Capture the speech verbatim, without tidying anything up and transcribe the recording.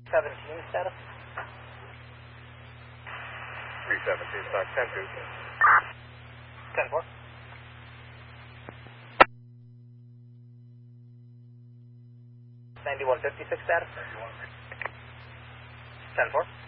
seventeen status. three seventeen, stock ten two. ten four. ninety-one fifty-six status. ten four.